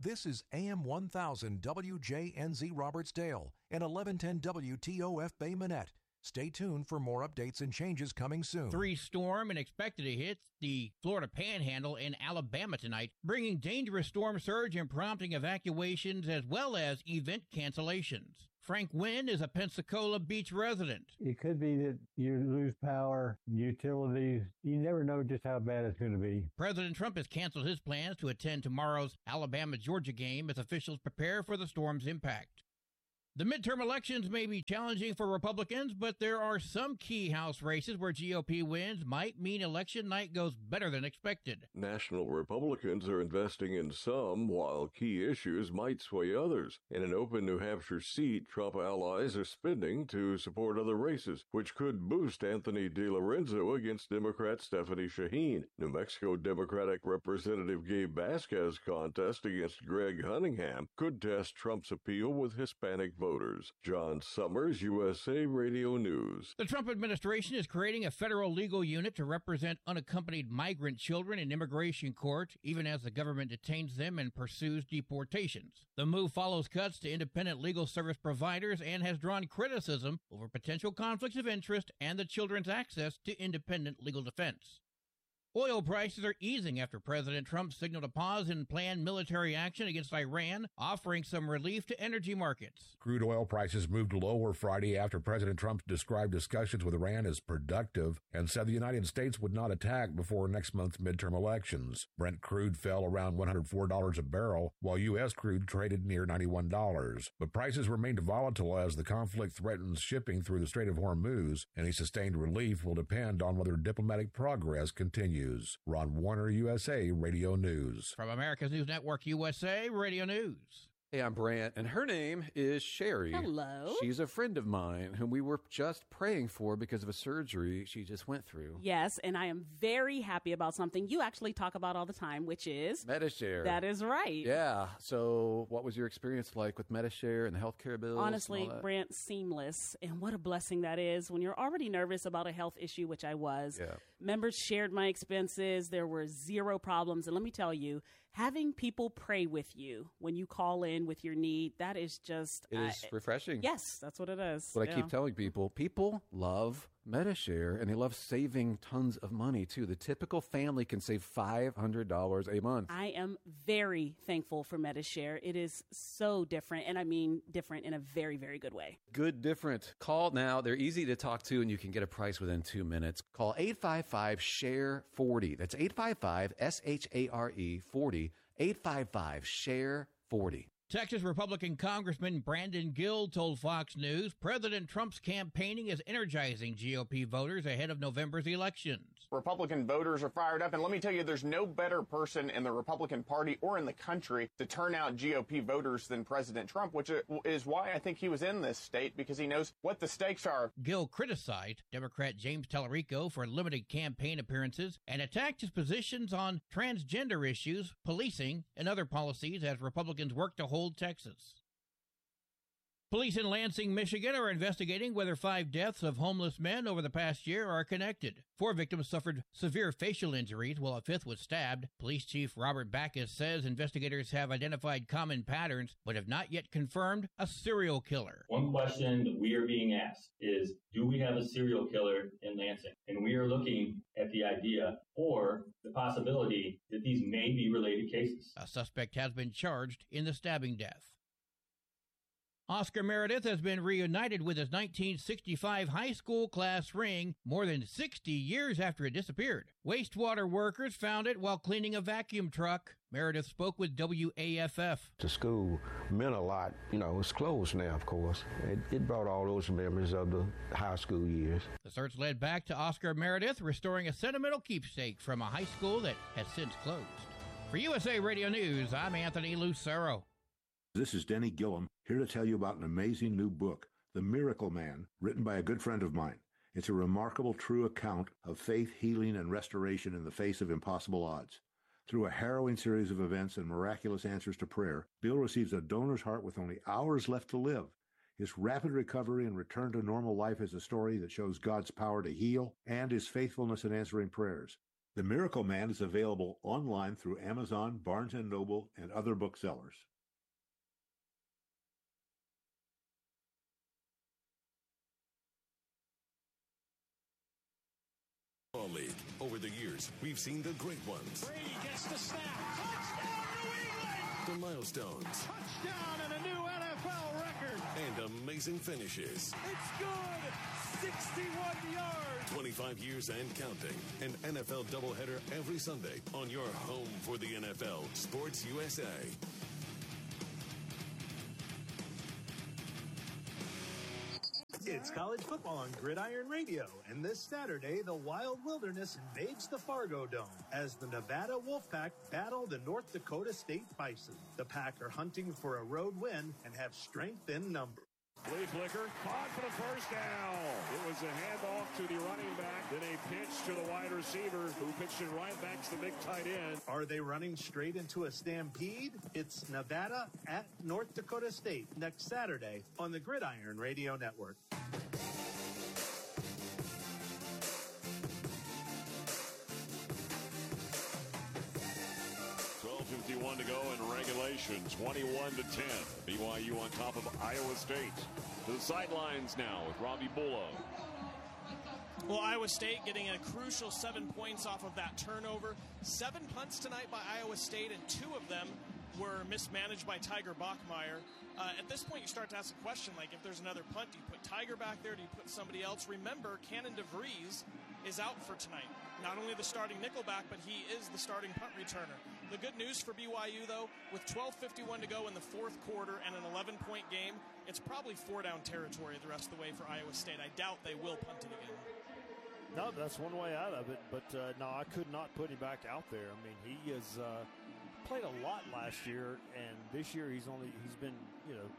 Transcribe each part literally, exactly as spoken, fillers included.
This is A M one thousand W J N Z Robertsdale and eleven ten W T O F Bay Minette. Stay tuned for more updates and changes coming soon. Three storm and expected to hit the Florida Panhandle and Alabama tonight, bringing dangerous storm surge and prompting evacuations as well as event cancellations. Frank Wynn is a Pensacola Beach resident. It could be that you lose power, utilities. You never know just how bad it's going to be. President Trump has canceled his plans to attend tomorrow's Alabama-Georgia game as officials prepare for the storm's impact. The midterm elections may be challenging for Republicans, but there are some key House races where G O P wins might mean election night goes better than expected. National Republicans are investing in some, while key issues might sway others. In an open New Hampshire seat, Trump allies are spending to support other races, which could boost Anthony DeLorenzo against Democrat Stephanie Shaheen. New Mexico Democratic Representative Gabe Vasquez's contest against Greg Cunningham could test Trump's appeal with Hispanic voters. Voters. John Summers, U S A Radio News. The Trump administration is creating a federal legal unit to represent unaccompanied migrant children in immigration court, even as the government detains them and pursues deportations. The move follows cuts to independent legal service providers and has drawn criticism over potential conflicts of interest and the children's access to independent legal defense. Oil prices are easing after President Trump signaled a pause in planned military action against Iran, offering some relief to energy markets. Crude oil prices moved lower Friday after President Trump described discussions with Iran as productive and said the United States would not attack before next month's midterm elections. Brent crude fell around one hundred four dollars a barrel, while U S crude traded near ninety-one dollars. But prices remained volatile as the conflict threatens shipping through the Strait of Hormuz. Any sustained relief will depend on whether diplomatic progress continues. Ron Warner, U S A Radio News. From America's News Network, U S A Radio News. Hey, I'm Brant, and her name is Sherry. Hello. She's a friend of mine whom we were just praying for because of a surgery she just went through. Yes, and I am very happy about something you actually talk about all the time, which is Medi-Share. That is right. Yeah. So what was your experience like with Medi-Share and the healthcare bills? Honestly, Brant, seamless. And what a blessing that is when you're already nervous about a health issue, which I was. Yeah. Members shared my expenses. There were zero problems. And let me tell you, having people pray with you when you call in with your need, that is just... It is uh, refreshing. Yes, that's what it is. What yeah. I keep telling people, people love Medi-Share, and they love saving tons of money, too. The typical family can save five hundred dollars a month. I am very thankful for Medi-Share. It is so different, and I mean different in a very, very good way. Good different. Call now. They're easy to talk to, and you can get a price within two minutes. Call eight five five, S H A R E, forty. That's eight five five, S H A R E, forty. eight five five, S H A R E, forty. Texas Republican Congressman Brandon Gill told Fox News President Trump's campaigning is energizing G O P voters ahead of November's elections. Republican voters are fired up, and let me tell you, there's no better person in the Republican Party or in the country to turn out G O P voters than President Trump, which is why I think he was in this state, because he knows what the stakes are. Gill criticized Democrat James Tallarico for limited campaign appearances and attacked his positions on transgender issues, policing, and other policies as Republicans work to hold Texas. Police in Lansing, Michigan are investigating whether five deaths of homeless men over the past year are connected. Four victims suffered severe facial injuries, while a fifth was stabbed. Police Chief Robert Backus says investigators have identified common patterns, but have not yet confirmed a serial killer. One question that we are being asked is, do we have a serial killer in Lansing? And we are looking at the idea or the possibility that these may be related cases. A suspect has been charged in the stabbing death. Oscar Meredith has been reunited with his nineteen sixty-five high school class ring more than sixty years after it disappeared. Wastewater workers found it while cleaning a vacuum truck. Meredith spoke with W A F F. The school meant a lot. You know, it's closed now, of course. It, it brought all those memories of the high school years. The search led back to Oscar Meredith, restoring a sentimental keepsake from a high school that has since closed. For U S A Radio News, I'm Anthony Lucero. This is Denny Gillum, here to tell you about an amazing new book, The Miracle Man, written by a good friend of mine. It's a remarkable, true account of faith, healing, and restoration in the face of impossible odds. Through a harrowing series of events and miraculous answers to prayer, Bill receives a donor's heart with only hours left to live. His rapid recovery and return to normal life is a story that shows God's power to heal and his faithfulness in answering prayers. The Miracle Man is available online through Amazon, Barnes and Noble, and other booksellers. League. Over the years, we've seen the great ones. Brady gets the snap. Touchdown, New England! The milestones. Touchdown and a new N F L record. And amazing finishes. It's good. sixty-one yards. twenty-five years and counting. An N F L doubleheader every Sunday on your home for the N F L, Sports U S A. It's college football on Gridiron Radio, and this Saturday, the Wild Wilderness invades the Fargo Dome as the Nevada Wolfpack battle the North Dakota State Bison. The Pack are hunting for a road win and have strength in numbers. Flea flicker, caught for the first down. It was a handoff to the running back, then a pitch to the wide receiver, who pitched it right back to the big tight end. Are they running straight into a stampede? It's Nevada at North Dakota State next Saturday on the Gridiron Radio Network. twelve fifty-one to go in regulation, twenty-one to ten. B Y U on top of Iowa State. To the sidelines now with Robbie Bullough. Well, Iowa State getting a crucial seven points off of that turnover. Seven punts tonight by Iowa State, and two of them were mismanaged by Tiger Bachmeier. Uh, at this point, you start to ask a question, like, if there's another punt, do you put Tiger back there? Do you put somebody else? Remember, Cannon DeVries is out for tonight. Not only the starting nickelback, but he is the starting punt returner. The good news for B Y U, though, with twelve fifty-one to go in the fourth quarter and an eleven-point game, it's probably four-down territory the rest of the way for Iowa State. I doubt they will punt it again. No, that's one way out of it. But, uh, no, I could not put him back out there. I mean, he has uh, played a lot last year, and this year he's only he's been, you know,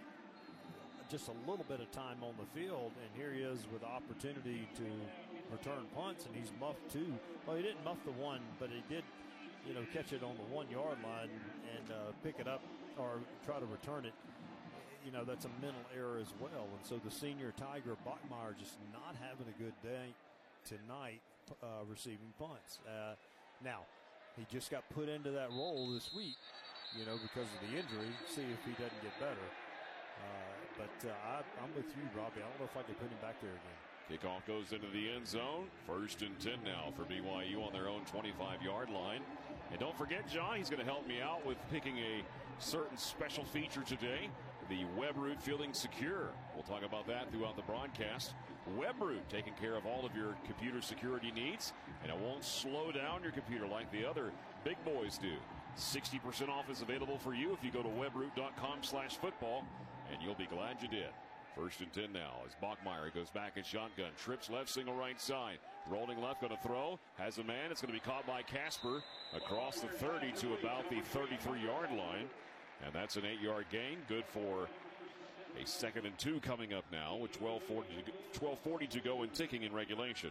just a little bit of time on the field, and here he is with opportunity to return punts, and he's muffed two. Well, he didn't muff the one, but he did, you know, catch it on the one-yard line and uh, pick it up or try to return it. You know, that's a mental error as well. And so the senior Tiger Bachmeier just not having a good day tonight uh, receiving punts. Uh, now, he just got put into that role this week, you know, because of the injury. See if he doesn't get better. Uh, but uh, I, I'm with you, Robbie. I don't know if I could put him back there again. Kickoff goes into the end zone. First and ten now for B Y U on their own twenty-five-yard line. And don't forget, John, he's going to help me out with picking a certain special feature today, the WebRoot Feeling Secure. We'll talk about that throughout the broadcast. WebRoot, taking care of all of your computer security needs, and it won't slow down your computer like the other big boys do. sixty percent off is available for you if you go to webroot.com slash football, and you'll be glad you did. First and ten now as Bachmeier goes back in shotgun. Trips left, single right side. Rolling left, going to throw. Has a man. It's going to be caught by Casper across the thirty to about the thirty-three-yard line. And that's an eight-yard gain. Good for a second and two coming up now with twelve forty to go and ticking in regulation.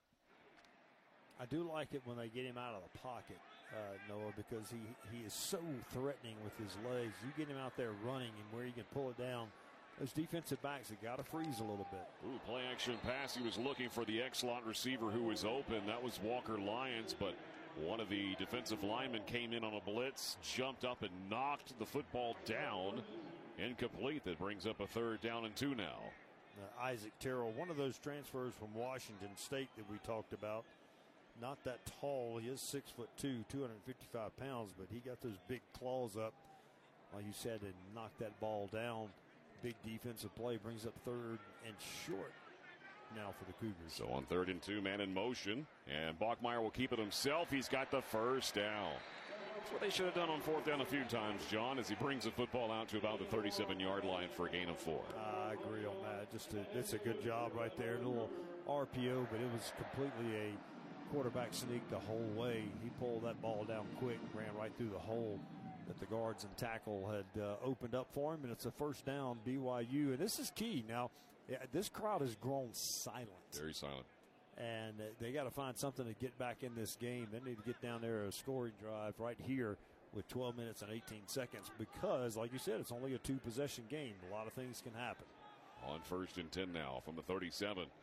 I do like it when they get him out of the pocket, uh, Noah, because he, he is so threatening with his legs. You get him out there running and where you can pull it down. Those defensive backs have got to freeze a little bit. Ooh, play action pass. He was looking for the X-slot receiver who was open. That was Walker Lyons, but one of the defensive linemen came in on a blitz, jumped up and knocked the football down. Incomplete. That brings up a third down and two now. Uh, Isaac Terrell, one of those transfers from Washington State that we talked about. Not that tall. He is six foot two, two hundred fifty-five pounds, but he got those big claws up, like you said, and knocked that ball down. Big defensive play, brings up third and short now for the Cougars. So on third and two, man in motion, and Bachmeier will keep it himself. He's got the first down. That's what they should have done on fourth down a few times, John, as he brings the football out to about the thirty-seven-yard line for a gain of four. I agree on that. Just a, it's a good job right there. A little R P O, but it was completely a quarterback sneak the whole way. He pulled that ball down quick, ran right through the hole that the guards and tackle had uh, opened up for him, and it's a first down, B Y U. And this is key. Now, yeah, this crowd has grown silent. Very silent. And uh, they got to find something to get back in this game. They need to get down there a scoring drive right here with twelve minutes and eighteen seconds because, like you said, it's only a two-possession game. A lot of things can happen. On first and ten now from the thirty-seven.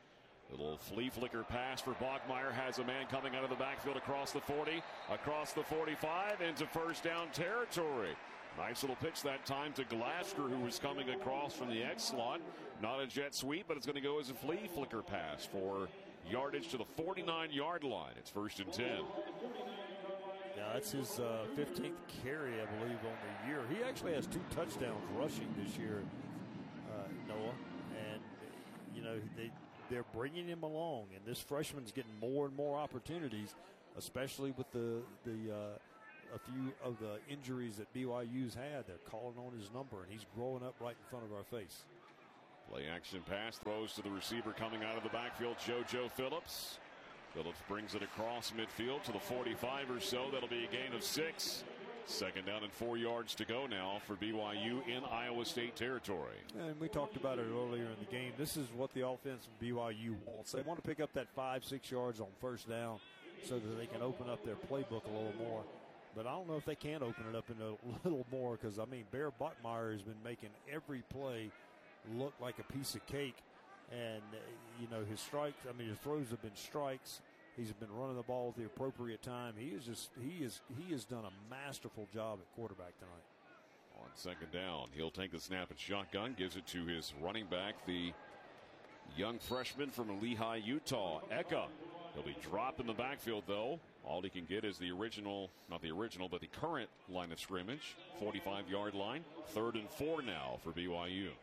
Little flea flicker pass for Bachmeier. Has a man coming out of the backfield across the forty, across the forty-five, into first down territory. Nice little pitch that time to Glasgow, who was coming across from the X slot. Not a jet sweep, but it's going to go as a flea flicker pass for yardage to the forty-nine-yard line. It's first and ten. Yeah, that's his uh, fifteenth carry, I believe, on the year. He actually has two touchdowns rushing this year, uh, Noah. And, you know, they, they're bringing him along. And this freshman's getting more and more opportunities, especially with the, the uh, a few of the injuries that B Y U's had. They're calling on his number, and he's growing up right in front of our face. Play action pass, throws to the receiver coming out of the backfield, JoJo Phillips. Phillips brings it across midfield to the forty-five or so. That'll be a gain of six. Second down and four yards to go now for B Y U in Iowa State territory. And we talked about it earlier in the game. This is what the offense of B Y U wants. They want to pick up that five, six yards on first down so that they can open up their playbook a little more. But I don't know if they can open it up in a little more because, I mean, Bear Bachmeier has been making every play look like a piece of cake. And, uh, you know, his strikes, I mean, his throws have been strikes. He's been running the ball at the appropriate time. He is just, he is, he has done a masterful job at quarterback tonight. On second down, he'll take the snap and shotgun, gives it to his running back, the young freshman from Lehigh, Utah, Eka. He'll be dropped in the backfield, though. All he can get is the original, not the original, but the current line of scrimmage, forty-five-yard line. Third and four now for B Y U.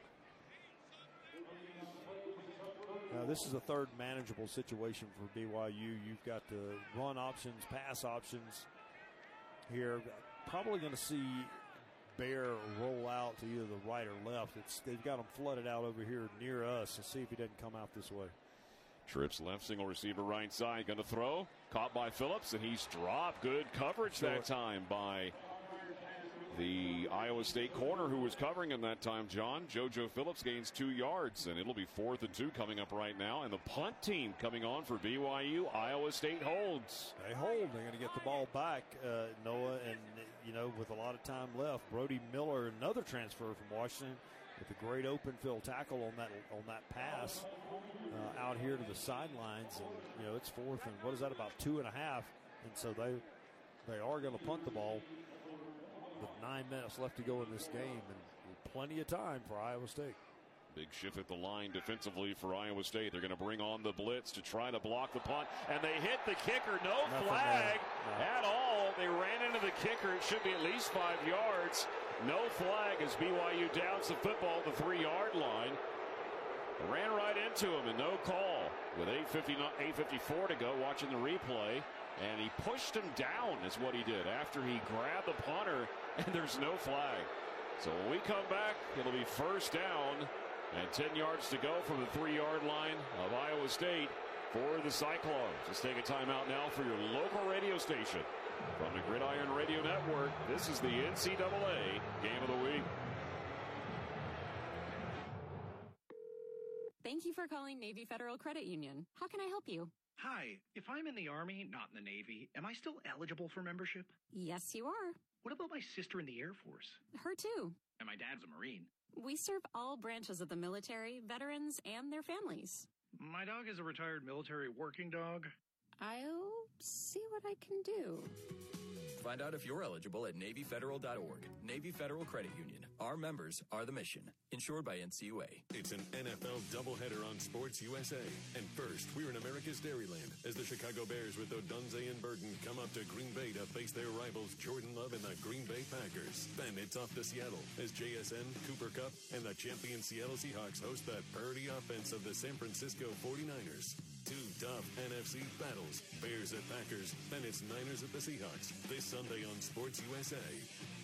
Now, this is a third manageable situation for B Y U. You've got the run options, pass options here. Probably going to see Bear roll out to either the right or left. It's, they've got him flooded out over here near us. Let's see if he doesn't come out this way. Trips left, single receiver right side. Going to throw. Caught by Phillips, and he's dropped. Good coverage Short. that time by the Iowa State corner who was covering him that time, John. JoJo Phillips gains two yards, and it'll be fourth and two coming up right now. And the punt team coming on for B Y U. Iowa State holds. They hold. They're going to get the ball back, uh, Noah, and, you know, with a lot of time left. Brody Miller, another transfer from Washington, with a great open field tackle on that on that pass uh, out here to the sidelines. And, you know, it's fourth and, what is that, about two and a half. And so they, they are going to punt the ball. With nine minutes left to go in this game, and plenty of time for Iowa State. Big shift at the line defensively for Iowa State. They're going to bring on the blitz to try to block the punt, and they hit the kicker. No Nothing flag no. at all. They ran into the kicker. It should be at least five yards. No flag as B Y U downs the football at the three-yard line. Ran right into him, and no call. With eight fifty-four to go, watching the replay. And he pushed him down is what he did after he grabbed the punter, and there's no flag. So when we come back, it'll be first down and ten yards to go from the three-yard line of Iowa State for the Cyclones. Let's take a timeout now for your local radio station. From the Gridiron Radio Network, this is the N C double A Game of the Week. Thank you for calling Navy Federal Credit Union. How can I help you? Hi, if I'm in the Army, not in the Navy, am I still eligible for membership? Yes, you are. What about my sister in the Air Force? Her too. And my dad's a Marine. We serve all branches of the military, veterans, and their families. My dog is a retired military working dog. I'll see what I can do. Find out if you're eligible at Navy Federal dot org. Navy Federal Credit Union. Our members are the mission. Insured by N C U A. It's an N F L doubleheader on Sports U S A. And first, we're in America's Dairyland as the Chicago Bears with Odunze and Burton come up to Green Bay to face their rivals Jordan Love and the Green Bay Packers. Then it's off to Seattle as J S N, Cooper Kupp, and the champion Seattle Seahawks host the parody offense of the San Francisco forty-niners. Two tough N F C battles. Bears at Packers, then it's Niners at the Seahawks. This Sunday on Sports U S A.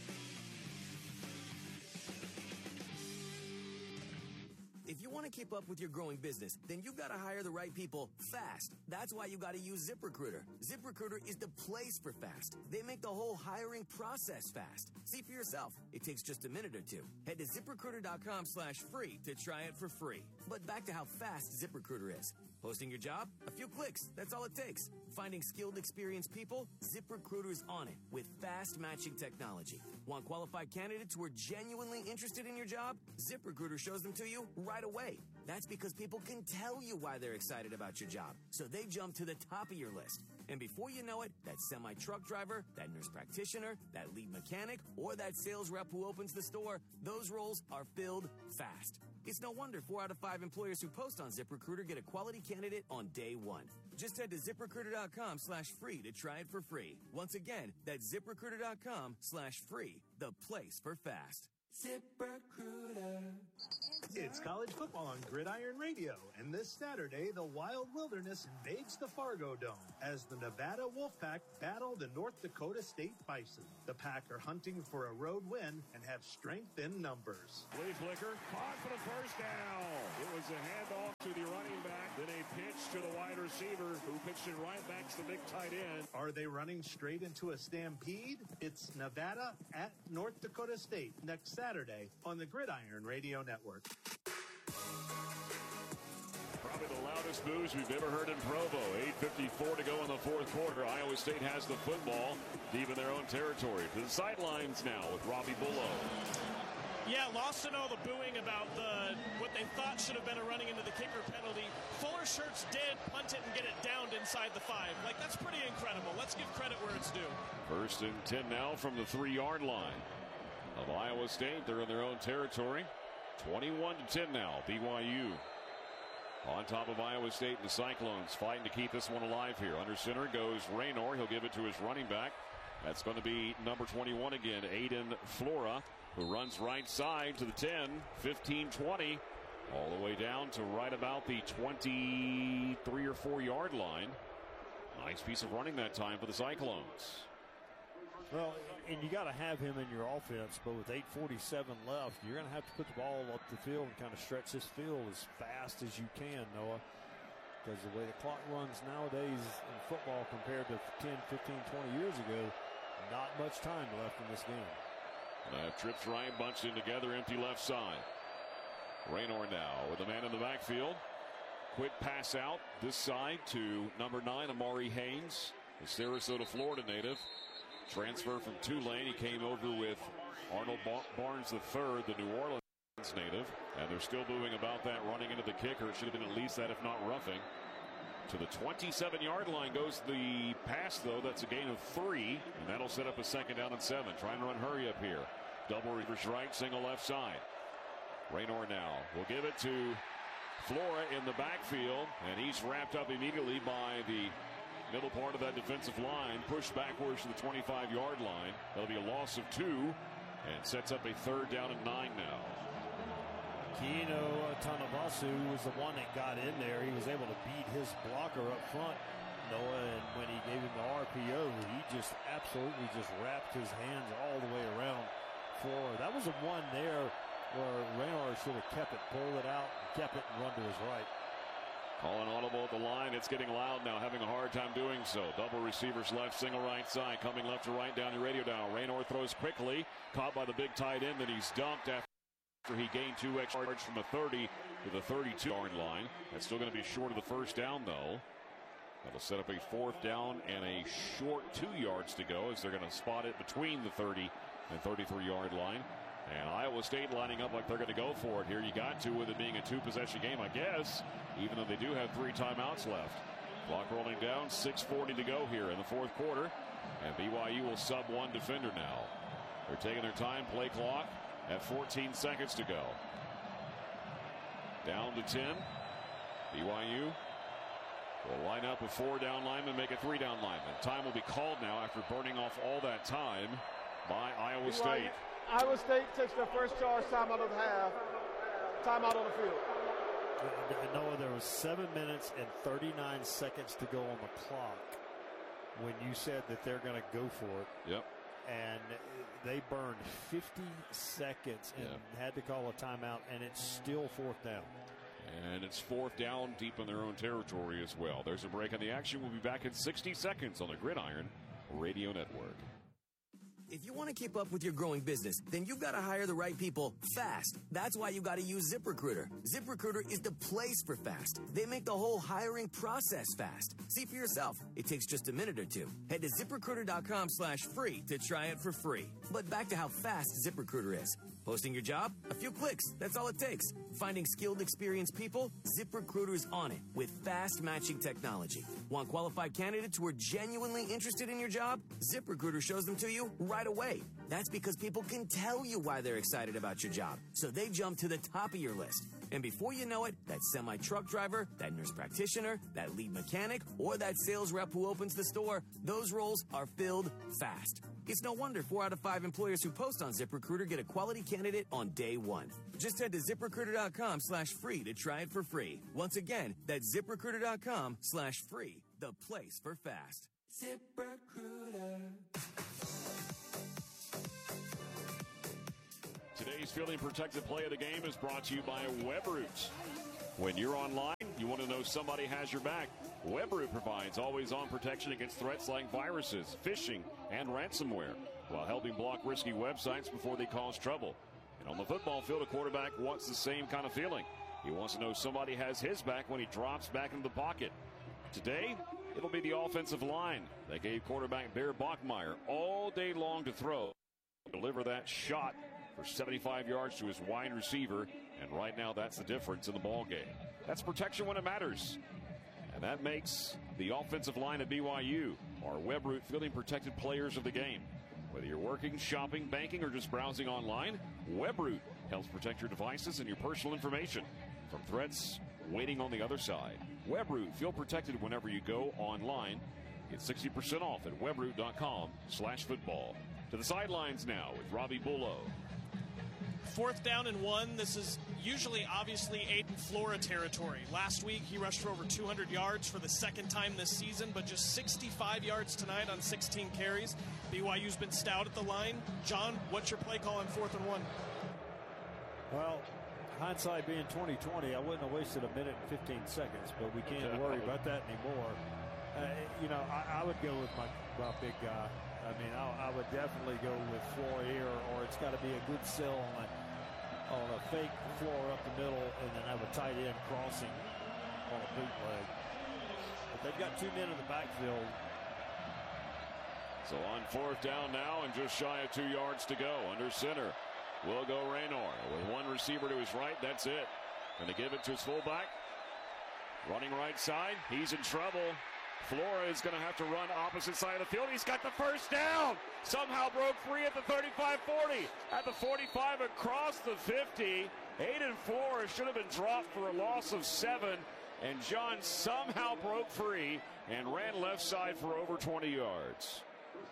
If you want to keep up with your growing business, then you've got to hire the right people fast. That's why you got to use ZipRecruiter. ZipRecruiter is the place for fast. They make the whole hiring process fast. See for yourself. It takes just a minute or two. Head to ZipRecruiter.com slash free to try it for free. But back to how fast ZipRecruiter is. Posting your job? A few clicks. That's all it takes. Finding skilled, experienced people? ZipRecruiter's on it with fast matching technology. Want qualified candidates who are genuinely interested in your job? ZipRecruiter shows them to you right away. That's because people can tell you why they're excited about your job, so they jump to the top of your list. And before you know it, that semi-truck driver, that nurse practitioner, that lead mechanic, or that sales rep who opens the store, those roles are filled fast. It's no wonder four out of five employers who post on ZipRecruiter get a quality candidate on day one. Just head to ZipRecruiter.com slash free to try it for free. Once again, that's ZipRecruiter.com slash free, the place for fast. ZipRecruiter. It's college football on Gridiron Radio, and this Saturday, the Wild Wilderness invades the Fargo Dome as the Nevada Wolfpack battle the North Dakota State Bison. The Pack are hunting for a road win and have strength in numbers. Flea flicker, caught for the first down. It was a handoff to the running back, then a pitch to the wide receiver, who pitched it right back to the big tight end. Are they running straight into a stampede? It's Nevada at North Dakota State next Saturday on the Gridiron Radio Network. Probably the loudest boos we've ever heard in Provo. eight fifty-four to go in the fourth quarter. Iowa State has the football deep in their own territory. To the sidelines now with Robbie Bullough. Yeah, lost in all the booing about the what they thought should have been a running into the kicker penalty. Fuller Shirts did punt it and get it downed inside the five. Like, that's pretty incredible. Let's give credit where it's due. First and ten now from the three-yard line of Iowa State. They're in their own territory. twenty-one to ten now, B Y U. On top of Iowa State, the Cyclones fighting to keep this one alive here. Under center goes Raynor. He'll give it to his running back. That's going to be number twenty-one again, Aiden Flora, who runs right side to the ten, fifteen, twenty, all the way down to right about the twenty-three or four yard line. Nice piece of running that time for the Cyclones. Well, and you got to have him in your offense, but with eight forty-seven left, you're going to have to put the ball up the field and kind of stretch this field as fast as you can, Noah, because the way the clock runs nowadays in football compared to ten, fifteen, twenty years ago, not much time left in this game. Uh, trips right, bunched in together, empty left side. Raynor now with a man in the backfield. Quick pass out this side to number nine, Amari Haynes, the Sarasota, Florida native. Transfer from Tulane. He came over with Arnold Barnes the third, the New Orleans native. And they're still booing about that running into the kicker. It should have been at least that, if not roughing. To the twenty-seven yard line goes the pass, though. That's a gain of three. And that'll set up a second down and seven. Trying to run hurry up here. Double reverse right, single left side. Raynor now will give it to Flora in the backfield. And he's wrapped up immediately by the middle part of that defensive line, pushed backwards to the twenty-five yard line. That'll be a loss of two and sets up a third down and nine now. Kino Tanabasu was the one that got in there. He was able to beat his blocker up front, Noah, and when he gave him the R P O, he just absolutely just wrapped his hands all the way around Flora. That was the one there where Raynor should have kept it, pulled it out, kept it, and run to his right. Calling audible at the line. It's getting loud now, having a hard time doing so. Double receivers left, single right side, coming left to right down the radio dial. Raynor throws quickly, caught by the big tight end, then he's dumped after he gained two extra yards from the thirty to the thirty-two yard line. That's still going to be short of the first down, though. That'll set up a fourth down and a short two yards to go as they're going to spot it between the thirty and thirty-three yard line. And Iowa State lining up like they're going to go for it here. You got to, with it being a two-possession game, I guess, even though they do have three timeouts left. Clock rolling down, six forty to go here in the fourth quarter. And B Y U will sub one defender now. They're taking their time, play clock at fourteen seconds to go. Down to ten. B Y U will line up with four down linemen, make it three down linemen. Time will be called now after burning off all that time by Iowa State. Iowa State takes their first charge, timeout of the half, timeout on the field. Noah, there was seven minutes and thirty-nine seconds to go on the clock when you said that they're going to go for it. Yep. And they burned fifty seconds and yep. had to call a timeout, and it's still fourth down. And it's fourth down deep in their own territory as well. There's a break on the action. We'll be back in sixty seconds on the Gridiron Radio Network. If you want to keep up with your growing business, then you've got to hire the right people fast. That's why you got to use ZipRecruiter. ZipRecruiter is the place for fast. They make the whole hiring process fast. See for yourself. It takes just a minute or two. Head to ZipRecruiter.com slash free to try it for free. But back to how fast ZipRecruiter is. Posting your job? A few clicks. That's all it takes. Finding skilled, experienced people? ZipRecruiter's on it with fast matching technology. Want qualified candidates who are genuinely interested in your job? ZipRecruiter shows them to you right away. That's because people can tell you why they're excited about your job, so they jump to the top of your list. And before you know it, that semi-truck driver, that nurse practitioner, that lead mechanic, or that sales rep who opens the store, those roles are filled fast. It's no wonder four out of five employers who post on ZipRecruiter get a quality candidate on day one. Just head to ZipRecruiter.com slash free to try it for free. Once again, that's ZipRecruiter.com slash free, the place for fast. ZipRecruiter. Today's Fielding Protected Play of the Game is brought to you by Webroot. When you're online, you want to know somebody has your back. Webroot provides always-on protection against threats like viruses, phishing, and ransomware, while helping block risky websites before they cause trouble. And on the football field, a quarterback wants the same kind of feeling. He wants to know somebody has his back when he drops back into the pocket. Today, it'll be the offensive line. They gave quarterback Bear Bachmeier all day long to throw, deliver that shot for seventy-five yards to his wide receiver, and right now that's the difference in the ball game. That's protection when it matters, and that makes the offensive line at B Y U our Webroot Fielding Protected Players of the Game. Whether you're working, shopping, banking, or just browsing online, Webroot helps protect your devices and your personal information from threats waiting on the other side. Webroot, feel protected whenever you go online. Get sixty percent off at webroot.com slash football. To the sidelines now with Robbie Bullough. Fourth down and one. This is usually, obviously, Aiden Flora territory. Last week, he rushed for over two hundred yards for the second time this season, but just sixty-five yards tonight on sixteen carries. B Y U's been stout at the line. John, what's your play call on fourth and one? Well, hindsight being twenty twenty, I wouldn't have wasted a minute and fifteen seconds, but we can't worry about that anymore. Uh, you know, I, I would go with my, my big guy. I mean, I, I would definitely go with Flora here, or it's got to be a good sell on a, on a fake floor up the middle and then have a tight end crossing on a bootleg. But they've got two men in the backfield. So on fourth down now and just shy of two yards to go. Under center will go Raynor with one receiver to his right. That's it. Going to give it to his fullback. Running right side. He's in trouble. Flora is going to have to run opposite side of the field. He's got the first down. Somehow broke free at the thirty-five forty. At the forty-five across the fifty. Aiden Flora should have been dropped for a loss of seven. And John somehow broke free and ran left side for over twenty yards.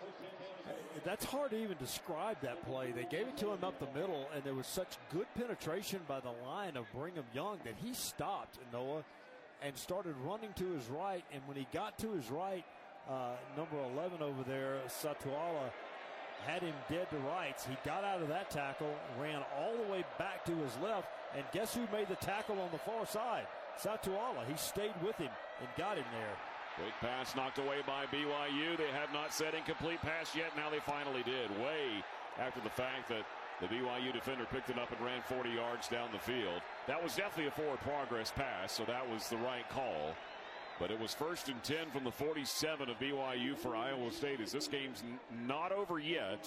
That's hard to even describe that play. They gave it to him up the middle, and there was such good penetration by the line of Brigham Young that he stopped, Noah, and started running to his right. And when he got to his right, uh, number eleven over there, Satuala, had him dead to rights. He got out of that tackle, ran all the way back to his left, and guess who made the tackle on the far side? Satuala. He stayed with him and got him there. Quick pass knocked away by B Y U. They have not said incomplete pass yet. Now they finally did. Way after the fact that the B Y U defender picked it up and ran forty yards down the field. That was definitely a forward progress pass, so that was the right call. But it was first and ten from the forty-seven of B Y U for Iowa State, as this game's n- not over yet.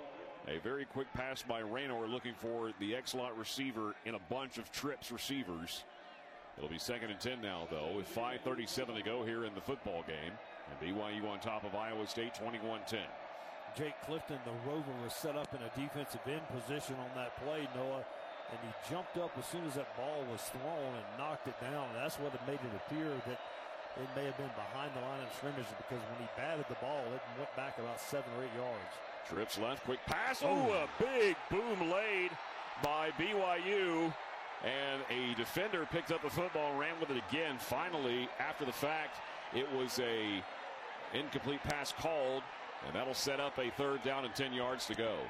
A very quick pass by Raynor looking for the X-Lot receiver in a bunch of trips receivers. It'll be second and ten now, though, with five thirty-seven to go here in the football game. And B Y U on top of Iowa State, twenty-one ten. Jake Clifton, the Rover, was set up in a defensive end position on that play, Noah, and he jumped up as soon as that ball was thrown and knocked it down. And that's what it made it appear that it may have been behind the line of scrimmage, because when he batted the ball, it went back about seven or eight yards. Trips left, quick pass. Oh, a big boom laid by B Y U. And a defender picked up the football and ran with it again. Finally, after the fact, it was a incomplete pass called, and that'll set up a third down and ten yards to go.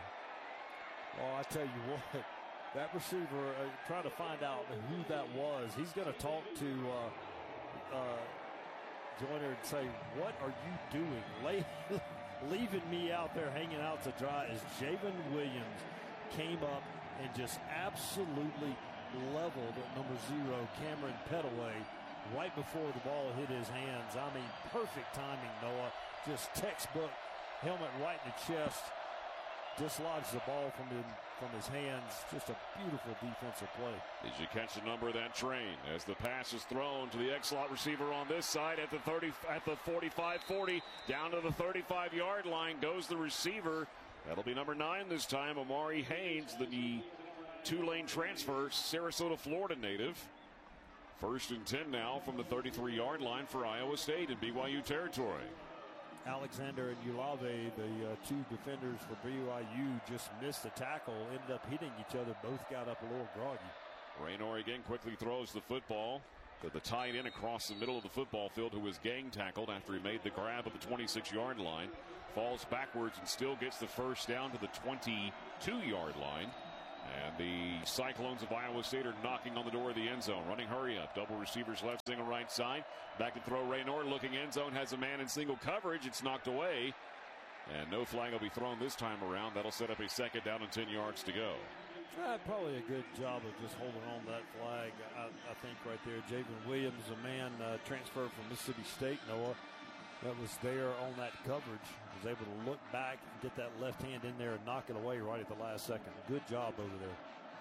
Well, I tell you what, that receiver, uh, trying to find out who that was, he's going to talk to uh, uh, Joyner and say, what are you doing? Lay, leaving me out there hanging out to dry as Javen Williams came up and just absolutely leveled at number zero, Cameron Petaway, right before the ball hit his hands. I mean, perfect timing, Noah. Just textbook, helmet right in the chest. Dislodged the ball from him, from his hands. Just a beautiful defensive play. Did you catch the number of that train as the pass is thrown to the X-slot receiver on this side at the thirty, at the forty-five forty, down to the thirty-five yard line goes the receiver. That'll be number nine this time, Amari Haynes, the two-lane transfer, Sarasota, Florida native. First and ten now from the thirty-three yard line for Iowa State in B Y U territory. Alexander and Ulave, the uh, two defenders for B Y U, just missed the tackle, ended up hitting each other. Both got up a little groggy. Raynor again quickly throws the football to the tight end across the middle of the football field, who was gang tackled after he made the grab at the twenty-six yard line. Falls backwards and still gets the first down to the twenty-two yard line. And the Cyclones of Iowa State are knocking on the door of the end zone. Running hurry up. Double receivers left, single right side. Back to throw. Raynor looking end zone. Has a man in single coverage. It's knocked away. And no flag will be thrown this time around. That'll set up a second down and ten yards to go. Uh, probably a good job of just holding on to that flag, I, I think, right there. Javen Williams, a man uh, transferred from Mississippi State, Noah, that was there on that coverage, was able to look back and get that left hand in there and knock it away right at the last second. Good job over there.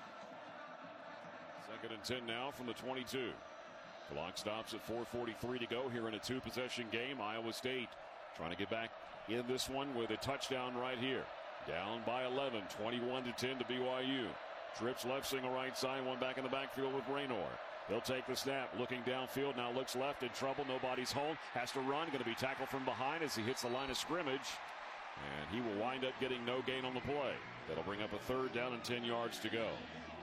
Second and ten now from the twenty-two. Clock stops at four forty-three to go here in a two-possession game. Iowa State trying to get back in this one with a touchdown right here. Down by eleven, twenty-one to ten to B Y U. Trips left, single right side, one back in the backfield with Raynor. He'll take the snap, looking downfield, now looks left, in trouble, nobody's home, has to run, going to be tackled from behind as he hits the line of scrimmage, and he will wind up getting no gain on the play. That'll bring up a third down and ten yards to go.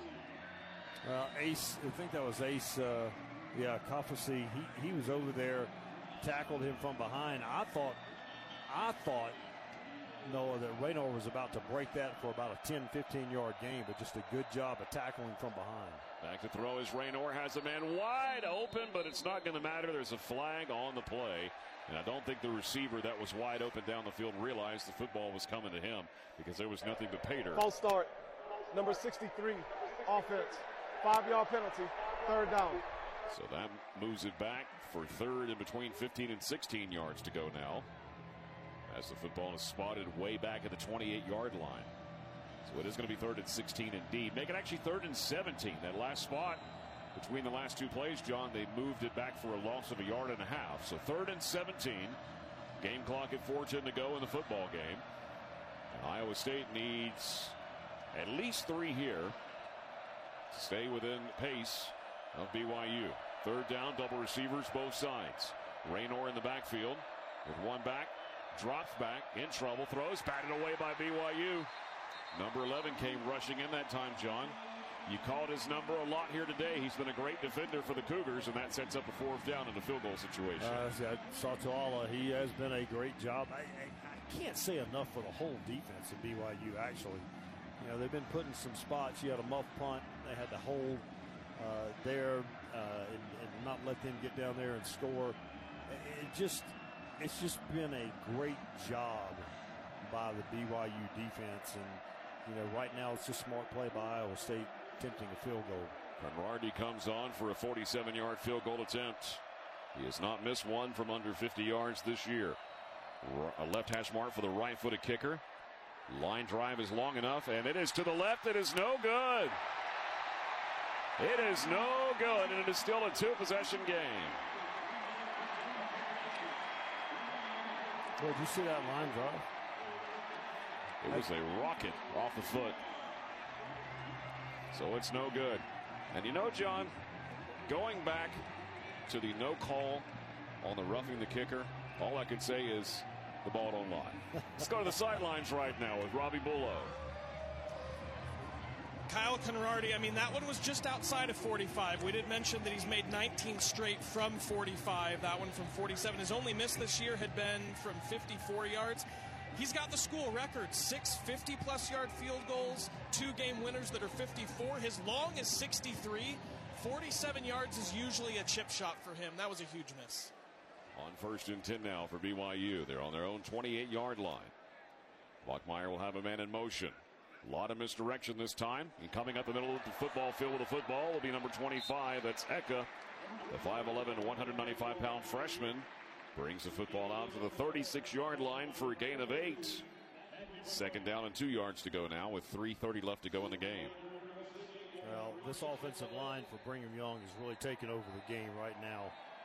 Well, Ace, I think that was Ace, uh, yeah, Kafasi, he, he was over there, tackled him from behind. I thought, I thought, Noah, that Raynor was about to break that for about a ten, fifteen yard gain, but just a good job of tackling from behind. Back to throw as Raynor has a man wide open, but it's not going to matter. There's a flag on the play, and I don't think the receiver that was wide open down the field realized the football was coming to him because there was nothing but Pater. False start, number sixty-three, offense, five yard penalty, third down. So that moves it back for third and between fifteen and sixteen yards to go now, as the football is spotted way back at the twenty-eight yard line. So it is going to be third and sixteen indeed. Make it actually third and seventeen. That last spot between the last two plays, John, they moved it back for a loss of a yard and a half. So third and seventeen. Game clock at four ten to go in the football game. And Iowa State needs at least three here to stay within pace of B Y U. Third down, double receivers both sides. Raynor in the backfield with one back. Drops back, in trouble, throws, batted away by B Y U. Number eleven came rushing in that time, John. You called his number a lot here today. He's been a great defender for the Cougars, and that sets up a fourth down in a field goal situation. Uh, Satuala, he has been a great job. I, I, I can't say enough for the whole defense of B Y U, actually. You know, they've been put in some spots. You had a muff punt. They had to hold uh, there uh, and, and not let them get down there and score. It just... It's just been a great job by the B Y U defense, and you know, right now it's just smart play by Iowa State attempting a field goal. Conradi comes on for a forty-seven yard field goal attempt. He has not missed one from under fifty yards this year. A left hash mark for the right-footed kicker. Line drive is long enough, and it is to the left. It is no good. It is no good, and it is still a two-possession game. Boy, did you see that line drive? It was a rocket off the foot. So it's no good. And you know, John, going back to the no call on the roughing the kicker, all I can say is the ball don't lie. Let's go to the sidelines right now with Robbie Bullough. Kyle Conradi, I mean, that one was just outside of forty-five. We did mention that he's made nineteen straight from forty-five. That one from forty-seven. His only miss this year had been from fifty-four yards. He's got the school record, six fifty-plus yard field goals, two game winners that are fifty-four. His long is sixty-three. forty-seven yards is usually a chip shot for him. That was a huge miss. On first and ten now for B Y U. They're on their own twenty-eight-yard line. Bachmeier will have a man in motion. A lot of misdirection this time. And coming up the middle of the football field with the football will be number twenty-five. That's Eka, the five eleven, one hundred ninety-five pound freshman. Brings the football out to the thirty-six-yard line for a gain of eight. Second down and two yards to go now with three thirty left to go in the game. Well, this offensive line for Brigham Young is really taking over the game right now.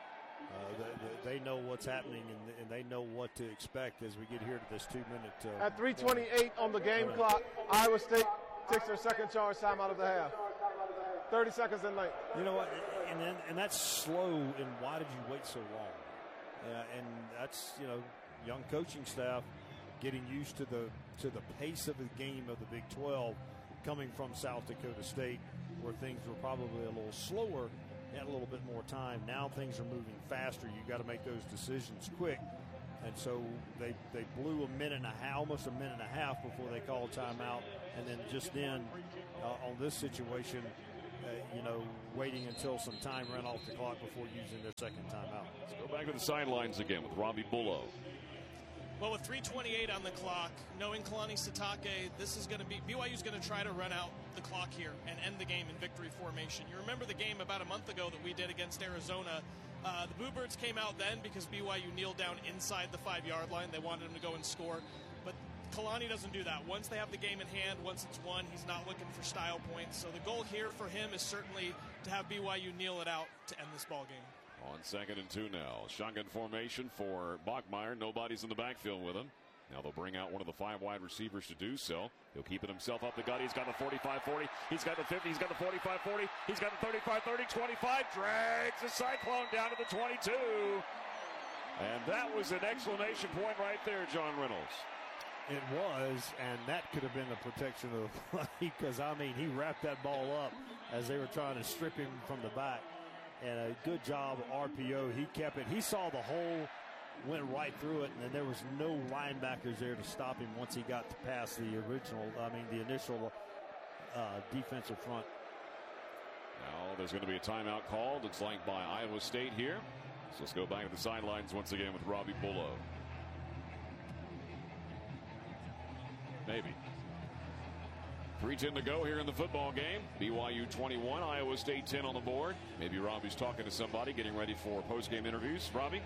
Uh, they, they know what's happening, and, and they know what to expect as we get here to this two-minute. Uh, At three twenty-eight on the game uh, clock, Iowa State takes their second charge time out of the half. thirty seconds in length. You know what? And, and, and that's slow, and why did you wait so long? Uh, and that's, you know, young coaching staff getting used to the to the pace of the game of the Big twelve, coming from South Dakota State, where things were probably a little slower, had a little bit more time. Now things are moving faster. You've got to make those decisions quick. And so they, they blew a minute and a half, almost a minute and a half before they called timeout. And then just then, uh, on this situation, uh, you know, waiting until some time ran off the clock before using their second timeout. Let's go back to the sidelines again with Robbie Bullough. Well, with three twenty-eight on the clock, knowing Kalani Sitake, this is going to be, B Y U's going to try to run out the clock here and end the game in victory formation. You remember the game about a month ago that we did against Arizona. Uh, the Bluebirds came out then because B Y U kneeled down inside the five-yard line. They wanted him to go and score. But Kalani doesn't do that. Once they have the game in hand, once it's won, he's not looking for style points. So the goal here for him is certainly to have B Y U kneel it out to end this ball game. On second and two now. Shotgun formation for Bachmeier. Nobody's in the backfield with him. Now they'll bring out one of the five wide receivers to do so. He'll keep it himself up the gut. He's got the forty-five forty. He's got the fifty. He's got the forty-five forty. He's got the thirty-five thirty. twenty-five. Drags the Cyclone down to the twenty-two. And that was an exclamation point right there, John Reynolds. It was, and that could have been the protection of the play because, I mean, he wrapped that ball up as they were trying to strip him from the back. And a good job of R P O. He kept it. He saw the hole, went right through it, and then there was no linebackers there to stop him once he got to past the original, I mean, the initial uh, defensive front. Now there's going to be a timeout called. It's like by Iowa State here. So let's go back to the sidelines once again with Robbie Bullough. Maybe. three ten to go here in the football game. B Y U twenty-one, Iowa State ten on the board. Maybe Robbie's talking to somebody, getting ready for post-game interviews. Robbie?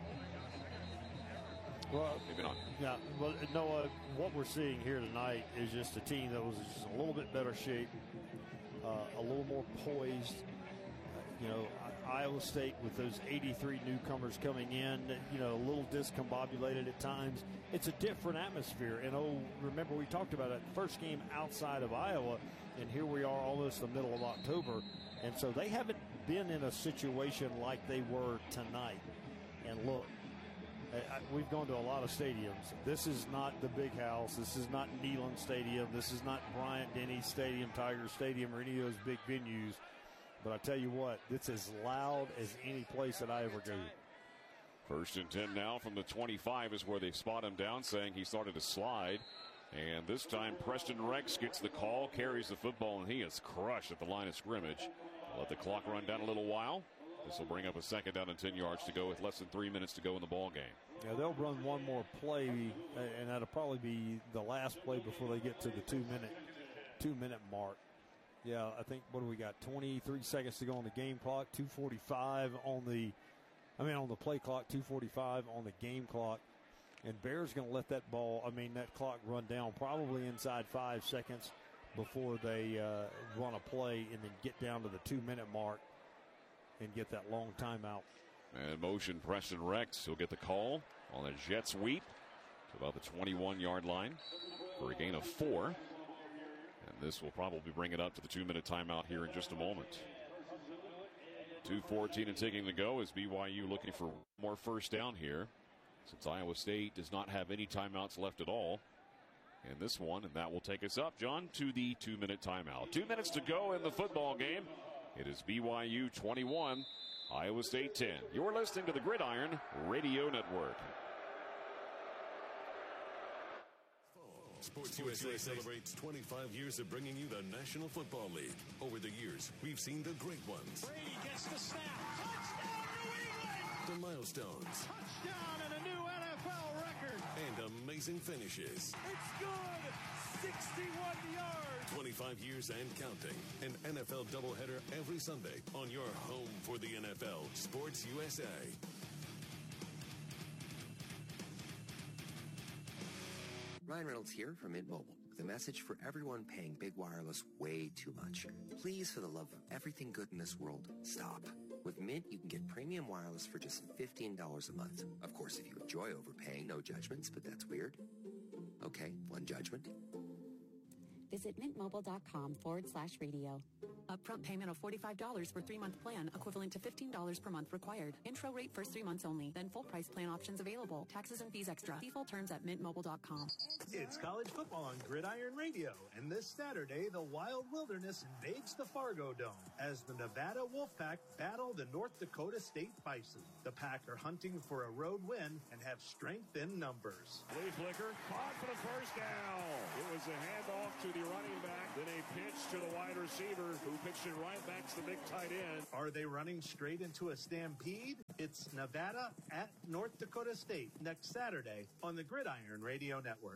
Well, maybe not. Yeah, well, Noah, what we're seeing here tonight is just a team that was just a little bit better shape, uh, a little more poised. Uh, you know, Iowa State with those eighty-three newcomers coming in, you know, a little discombobulated at times. It's a different atmosphere. And, oh, remember we talked about it, first game outside of Iowa, and here we are almost the middle of October. And so they haven't been in a situation like they were tonight. And look, I, I, we've gone to a lot of stadiums. This is not the Big House. This is not Neyland Stadium. This is not Bryant-Denny Stadium, Tiger Stadium, or any of those big venues. But I tell you what, it's as loud as any place that I ever go. First and ten now from the twenty-five is where they spot him down, saying he started to slide. And this time Preston Rex gets the call, carries the football, and he is crushed at the line of scrimmage. Let the clock run down a little while. This will bring up a second down and ten yards to go with less than three minutes to go in the ball game. Yeah, they'll run one more play, and that'll probably be the last play before they get to the two-minute two-minute mark. Yeah, I think, what do we got, twenty-three seconds to go on the game clock, two forty-five on the, I mean, on the play clock, two forty-five on the game clock. And Bear's going to let that ball, I mean, that clock run down probably inside five seconds before they uh, run a play and then get down to the two-minute mark and get that long timeout. And motion Preston Rex. He'll get the call on a jet sweep to about the twenty-one-yard line for a gain of four. And this will probably bring it up to the two-minute timeout here in just a moment. two fourteen and taking the go as B Y U looking for more first down here, since Iowa State does not have any timeouts left at all in this one. And that will take us up, John, to the two-minute timeout. Two minutes to go in the football game. It is B Y U twenty-one, Iowa State ten. You're listening to the Gridiron Radio Network. Sports U S A celebrates twenty-five years of bringing you the National Football League. Over the years, we've seen the great ones. Brady gets the snap. Touchdown, New England! to milestones. Touchdown and a new N F L record. And amazing finishes. It's good. sixty-one yards. twenty-five years and counting. An N F L doubleheader every Sunday on your home for the N F L, Sports U S A. Ryan Reynolds here from Mint Mobile with a message for everyone paying big wireless way too much. Please, for the love of everything good in this world, stop. With Mint, you can get premium wireless for just fifteen dollars a month. Of course, if you enjoy overpaying, no judgments, but that's weird. Okay, one judgment. Visit mintmobile.com forward slash radio. Upfront payment of forty-five dollars for three-month plan, equivalent to fifteen dollars per month required. Intro rate first three months only, then full price plan options available. Taxes and fees extra. See full terms at mint mobile dot com. It's college football on Gridiron Radio, and this Saturday, the Wild Wilderness invades the Fargo Dome as the Nevada Wolfpack battle the North Dakota State Bison. The Pack are hunting for a road win and have strength in numbers. Flea flicker, caught for the first down. It was a handoff to the running back, then a pitch to the wide receiver, who pitched it right back to the big tight end. Are they running straight into a stampede? It's Nevada at North Dakota State next Saturday on the Gridiron Radio Network.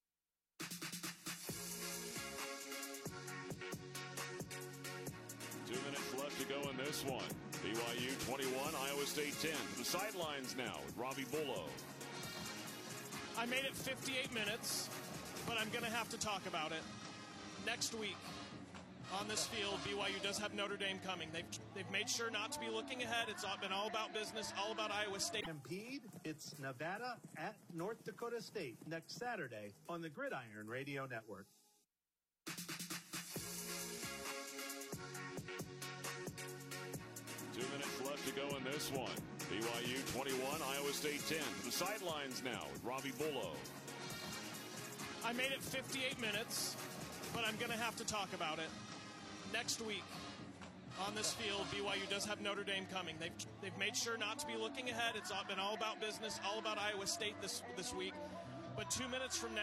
Two minutes left to go in this one. B Y U twenty-one, Iowa State ten. The sidelines now with Robbie Bullough. I made it fifty-eight minutes, but I'm going to have to talk about it. Next week, on this field, B Y U does have Notre Dame coming. They've they've made sure not to be looking ahead. It's all been all about business, all about Iowa State. Stampede, it's Nevada at North Dakota State next Saturday on the Gridiron Radio Network. Two minutes left to go in this one. B Y U twenty-one, Iowa State ten. The sidelines now with Robbie Bullough. I made it fifty-eight minutes, but I'm going to have to talk about it. Next week, on this field, B Y U does have Notre Dame coming. They've they've made sure not to be looking ahead. It's all been all about business, all about Iowa State this this week. But two minutes from now,